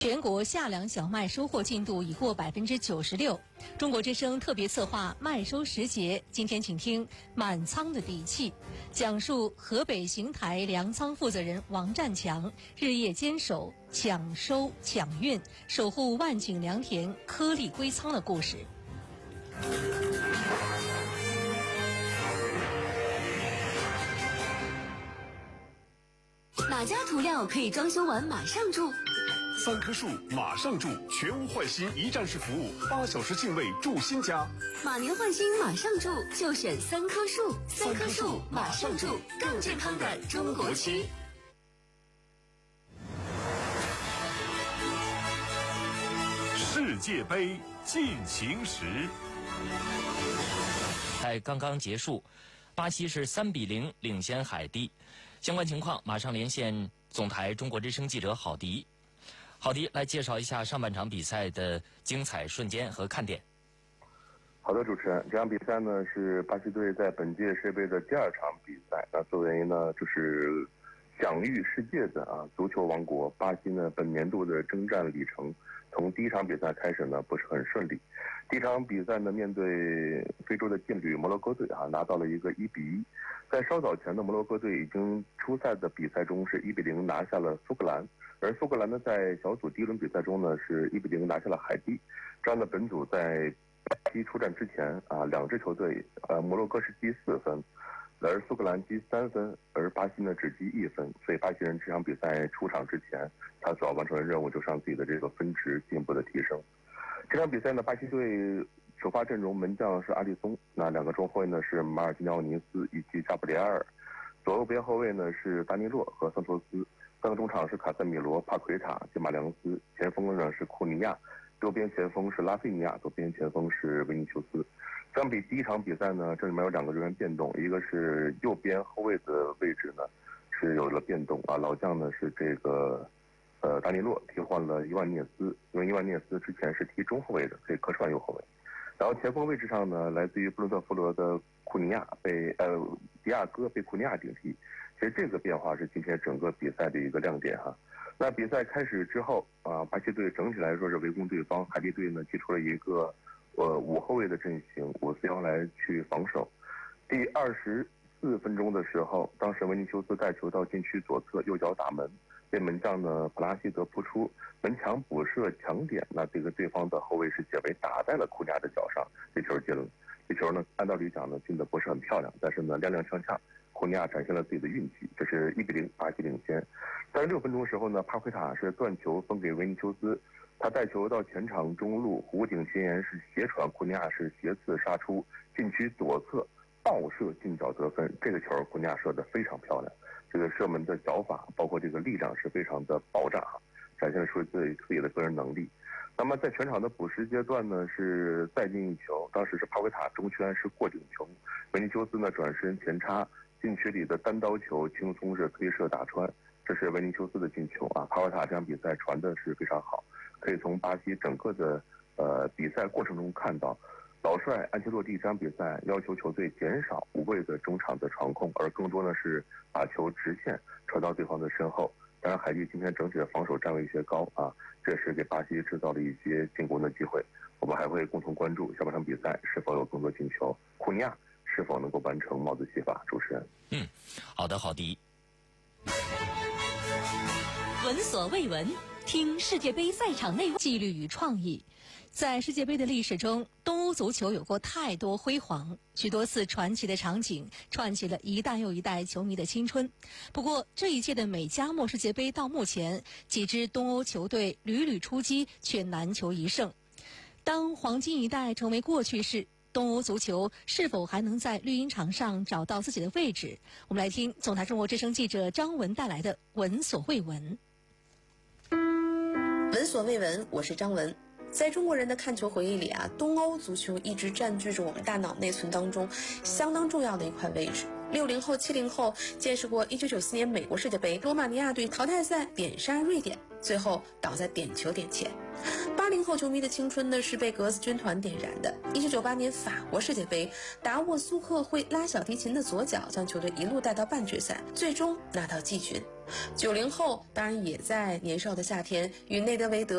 全国夏粮小麦收获进度已过96%。中国之声特别策划麦收时节，今天请听满仓的底气，讲述河北邢台粮仓负责人王占强日夜坚守、抢收抢运，守护万顷良田颗粒归仓的故事。 哪家涂料可以装修完马上住 ？3棵树马上住，全屋换新一站式服务，8小时净位住新家。 马年换新马上住，就选3棵树，3棵树马上住，更健康的中国区。 世界杯进行时， 才刚刚结束，巴西是3-0领先海地。相关情况马上连线总台中国之声记者郝迪。郝迪来介绍一下上半场比赛的精彩瞬间和看点。 好的，主持人，这场比赛呢是巴西队在本届世界杯的第2场比赛。那作为呢就是享誉世界的足球王国，巴西呢本年度的征战里程，从第1场比赛开始呢不是很顺利。第1场比赛呢面对非洲的劲旅摩洛哥队拿到了一个1-1。在稍早前的摩洛哥队已经出赛的比赛中是1-0拿下了苏格兰，而苏格兰呢在小组第1轮比赛中呢是1-0拿下了海地。这样的本组在巴西出战之前2支球队摩洛哥是积4分，而苏格兰积3分，而巴西呢只积1分。所以巴西人这场比赛出场之前，他所要完成的任务就是让自己的这个分值进一步的提升。这场比赛呢，巴西队首发阵容门将是阿里松，那2个中后卫呢是马尔基尼奥尼斯以及扎布里埃尔，左右边后卫呢是达尼洛和桑托斯，3个中场是卡塞米罗、帕奎塔及马良斯，前锋呢是库尼亚，右边前锋是拉菲尼亚，左边前锋是维尼修斯。相比第1场比赛呢，这里面有2个人员变动，一个是右边后卫的位置呢是有了变动老将呢是这个达尼洛替换了伊万涅斯，因为伊万涅斯之前是踢中后卫的，可以客串右后卫。然后前锋位置上呢，来自于布伦特福德的库尼亚被迪亚哥被库尼亚顶替。其实这个变化是今天整个比赛的一个亮点那比赛开始之后巴西队整体来说是围攻对方，海地队呢祭出了一个5后卫的阵型5-4-1来去防守。第24分钟的时候，当时维尼修斯带球到禁区左侧右脚打门，被门将呢普拉西德扑出，门墙补射抢点，那这个对方的后卫是解围打在了库尼亚的脚上，这球进了。这球呢按道理讲呢进的不是很漂亮，但是呢踉踉跄跄，库尼亚展现了自己的运气，这是1-0巴西领先。36分钟的时候呢，帕奎塔是断球分给维尼修斯，他带球到前场中路，弧顶前沿是斜传，库尼亚是斜刺杀出，禁区左侧爆射近角得分。这个球库尼亚射得非常漂亮，这个射门的脚法包括这个力量是非常的爆炸展现出自己的个人能力。那么在全场的补时阶段呢，是再进一球，当时是帕奎塔中圈是过顶球，维尼修斯呢转身前插，禁区里的单刀球轻松是推射打穿，这是维尼修斯的进球帕奎塔这场比赛传的是非常好，可以从巴西整个的比赛过程中看到，老帅安切洛蒂这场比赛要求球队减少无谓的中场的传控，而更多呢是把球直线传到对方的身后。当然海地今天整体的防守站位一些高这是给巴西制造了一些进攻的机会。我们还会共同关注下半场比赛是否有更多进球，库尼亚是否能够完成帽子戏法。主持人， 好的，郝迪。 闻所未闻，听世界杯赛场内纪律与创意。在世界杯的历史中，东欧足球有过太多辉煌，许多次传奇的场景串起了一代又一代球迷的青春。不过，这一届的美加墨世界杯到目前，几支东欧球队屡屡出击，却难求一胜。当黄金一代成为过去式，东欧足球是否还能在绿茵场上找到自己的位置？我们来听总台中国之声记者张文带来的闻所未闻。 闻所未闻，我是张文。在中国人的看球回忆里东欧足球一直占据着我们大脑内存当中相当重要的一块位置。60后、70后见识过1994年美国世界杯，罗马尼亚队淘汰赛点杀瑞典，最后倒在点球点前。80后球迷的青春呢是被格子军团点燃的。1998年法国世界杯，达沃苏克会拉小提琴的左脚将球队一路带到半决赛，最终拿到季军。 90后当然也在年少的夏天与内德维德